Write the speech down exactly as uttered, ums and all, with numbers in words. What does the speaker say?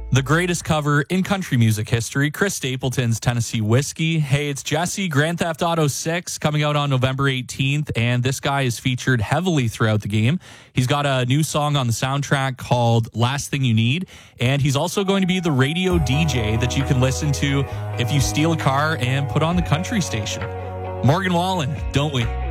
The greatest cover in country music history, Chris Stapleton's Tennessee Whiskey. Hey, it's Jesse, Grand Theft Auto six, coming out on November eighteenth, and this guy is featured heavily throughout the game. He's got a new song on the soundtrack called Last Thing You Need, and he's also going to be the radio D J that you can listen to if you steal a car and put on the country station. Morgan Wallen, don't we?